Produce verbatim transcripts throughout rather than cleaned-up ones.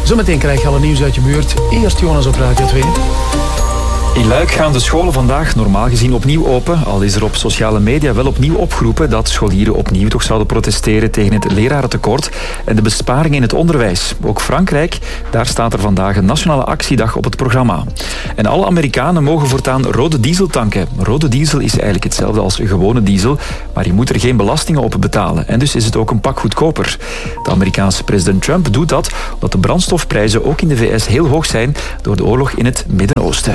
Zometeen krijg je alle nieuws uit je buurt. Eerst Jonas op Radio twee. In Luik gaan de scholen vandaag normaal gezien opnieuw open, al is er op sociale media wel opnieuw opgeroepen dat scholieren opnieuw toch zouden protesteren tegen het lerarentekort en de besparingen in het onderwijs. Ook Frankrijk, daar staat er vandaag een nationale actiedag op het programma. En alle Amerikanen mogen voortaan rode diesel tanken. Rode diesel is eigenlijk hetzelfde als gewone diesel, maar je moet er geen belastingen op betalen. En dus is het ook een pak goedkoper. De Amerikaanse president Trump doet dat omdat de brandstofprijzen ook in de V S heel hoog zijn door de oorlog in het Midden-Oosten.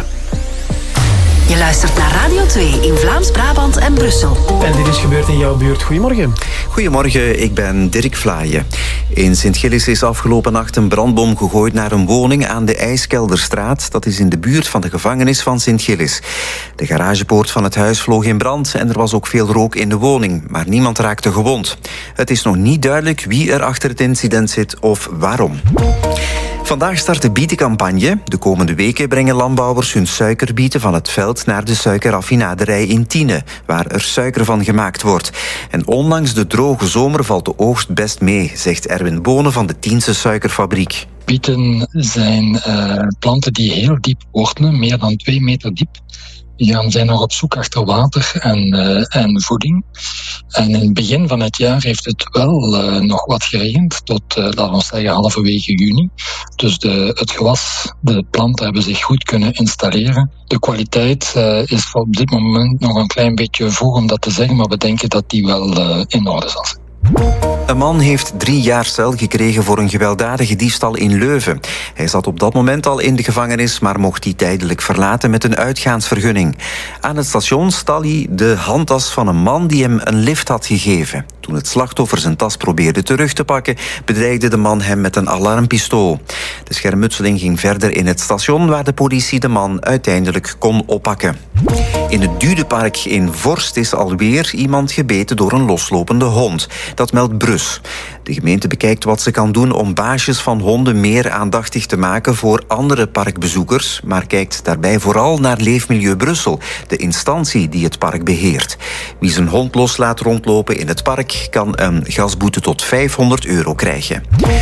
Je luistert naar Radio twee in Vlaams-Brabant en Brussel. En dit is gebeurd in jouw buurt. Goedemorgen. Goedemorgen, ik ben Dirk Vlaaien. In Sint-Gillis is afgelopen nacht een brandbom gegooid naar een woning aan de IJskelderstraat. Dat is in de buurt van de gevangenis van Sint-Gillis. De garagepoort van het huis vloog in brand en er was ook veel rook in de woning. Maar niemand raakte gewond. Het is nog niet duidelijk wie er achter het incident zit of waarom. Vandaag start de bietencampagne. De komende weken brengen landbouwers hun suikerbieten van het veld naar de suikerraffinaderij in Tiene, waar er suiker van gemaakt wordt. En ondanks de droge zomer valt de oogst best mee, zegt Erwin Bonen van de Tiense suikerfabriek. Bieten zijn uh, planten die heel diep wortelen, meer dan twee meter diep. Die gaan zijn nog op zoek achter water en, uh, en voeding. En in het begin van het jaar heeft het wel uh, nog wat geregend, tot, uh, laten we zeggen, halverwege juni. Dus de, het gewas, de planten hebben zich goed kunnen installeren. De kwaliteit uh, is op dit moment nog een klein beetje vroeg om dat te zeggen, maar we denken dat die wel uh, in orde zal zijn. Een man heeft drie jaar cel gekregen voor een gewelddadige diefstal in Leuven. Hij zat op dat moment al in de gevangenis, maar mocht die tijdelijk verlaten met een uitgaansvergunning. Aan het station stal hij de handtas van een man die hem een lift had gegeven. Toen het slachtoffer zijn tas probeerde terug te pakken, bedreigde de man hem met een alarmpistool. De schermutseling ging verder in het station, waar de politie de man uiteindelijk kon oppakken. In het Dudepark in Vorst is alweer iemand gebeten door een loslopende hond. Dat meldt Brus. De gemeente bekijkt wat ze kan doen om baasjes van honden meer aandachtig te maken voor andere parkbezoekers, maar kijkt daarbij vooral naar Leefmilieu Brussel, de instantie die het park beheert. Wie zijn hond loslaat rondlopen in het park kan een gasboete tot vijfhonderd euro krijgen.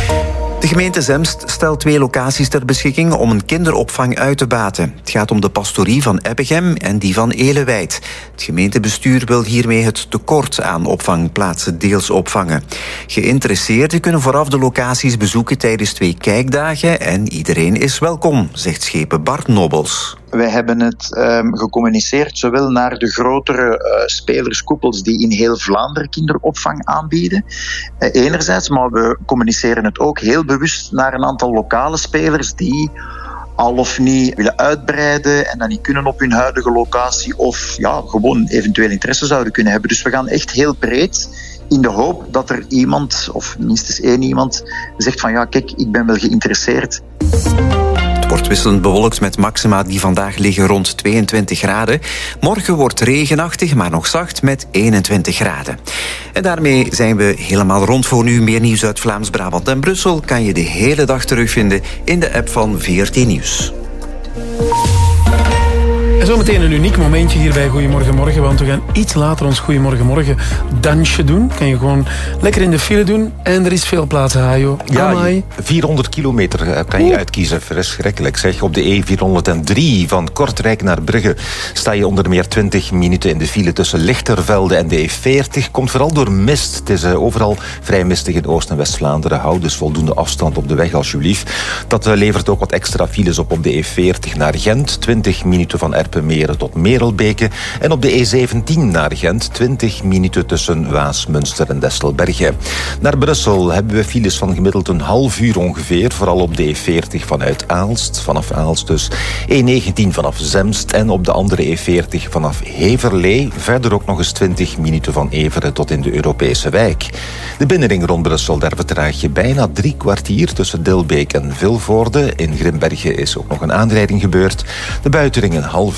De gemeente Zemst stelt twee locaties ter beschikking om een kinderopvang uit te baten. Het gaat om de pastorie van Ebbegem en die van Elewijd. Het gemeentebestuur wil hiermee het tekort aan opvangplaatsen deels opvangen. Geïnteresseerden kunnen vooraf de locaties bezoeken tijdens twee kijkdagen en iedereen is welkom, zegt schepen Bart Nobbels. Wij hebben het um, gecommuniceerd zowel naar de grotere uh, spelerskoepels die in heel Vlaanderen kinderopvang aanbieden. Uh, enerzijds, maar we communiceren het ook heel bewust naar een aantal lokale spelers die al of niet willen uitbreiden en dan niet kunnen op hun huidige locatie of ja, gewoon eventueel interesse zouden kunnen hebben. Dus we gaan echt heel breed in de hoop dat er iemand, of minstens één iemand, zegt van ja, kijk, ik ben wel geïnteresseerd. Het wordt wisselend bewolkt met maxima die vandaag liggen rond tweeëntwintig graden. Morgen wordt regenachtig, maar nog zacht met eenentwintig graden. En daarmee zijn we helemaal rond voor nu. Meer nieuws uit Vlaams-Brabant en Brussel kan je de hele dag terugvinden in de app van V R T Nieuws. En zometeen een uniek momentje hier bij Goedemorgen Morgen, want we gaan iets later ons Goedemorgen Morgen dansje doen. Kan je gewoon lekker in de file doen en er is veel plaats, Hajo. Ja, vierhonderd kilometer kan je Oeh. uitkiezen. Verschrikkelijk zeg. Op de E vierhonderddrie van Kortrijk naar Brugge sta je onder meer twintig minuten in de file tussen Lichtervelde en de E veertig. Komt vooral door mist. Het is uh, overal vrij mistig in Oost- en West-Vlaanderen. Houd dus voldoende afstand op de weg alsjeblieft. Dat uh, levert ook wat extra files op op de E veertig naar Gent. twintig minuten van Erpenmeren tot Merelbeke. En op de E zeventien naar Gent, twintig minuten tussen Waas, Münster en Destelbergen. Naar Brussel hebben we files van gemiddeld een half uur ongeveer. Vooral op de E veertig vanuit Aalst, vanaf Aalst dus. E negentien vanaf Zemst en op de andere E veertig vanaf Heverlee. Verder ook nog eens twintig minuten van Everen tot in de Europese wijk. De binnenring rond Brussel, daar vertraag je bijna drie kwartier tussen Dilbeek en Vilvoorde. In Grimbergen is ook nog een aanrijding gebeurd. De buitenring een half uur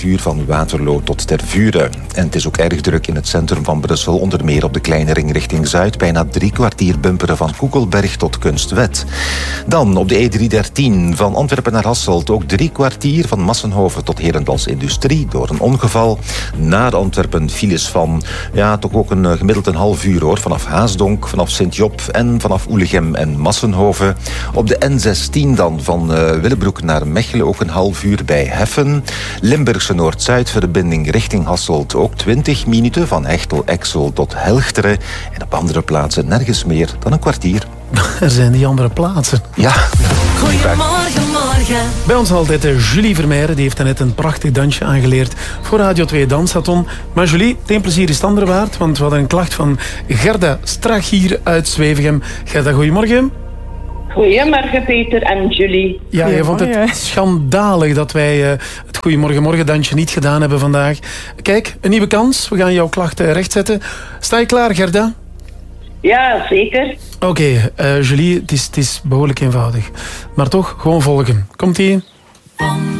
uur van Waterloo tot Tervuren. En het is ook erg druk in het centrum van Brussel, onder meer op de kleine ring richting Zuid. Bijna drie kwartier bumperen van Koekelberg tot Kunstwet. Dan op de E driehonderddertien van Antwerpen naar Hasselt. Ook drie kwartier van Massenhoven tot Herentals Industrie door een ongeval. Naar Antwerpen files van, ja, toch ook een gemiddeld een half uur hoor. Vanaf Haasdonk, vanaf Sint-Job en vanaf Oelegem en Massenhoven. Op de N zestien dan van uh, Willebroek naar Mechelen ook een half uur bij Heffen. Limburgse Noord-Zuid-verbinding richting Hasselt ook twintig minuten van Hechtel-Exel tot Helchteren. En op andere plaatsen nergens meer dan een kwartier. Er zijn die andere plaatsen. Ja. Goedemorgen, morgen. Bij ons altijd uh, Julie Vermeijren. Die heeft net een prachtig dansje aangeleerd voor Radio twee Dansathon. Maar Julie, het een plezier is het andere waard. Want we hadden een klacht van Gerda Strachier uit Zwevegem. Gerda, goedemorgen. Goedemorgen Peter en Julie. Ja, je vond het schandalig dat wij uh, het Goedemorgen Morgen dansje niet gedaan hebben vandaag. Kijk, een nieuwe kans. We gaan jouw klachten rechtzetten. Sta je klaar, Gerda? Ja, zeker. Oké, okay, uh, Julie, het is, het is behoorlijk eenvoudig. Maar toch, gewoon volgen. Komt-ie?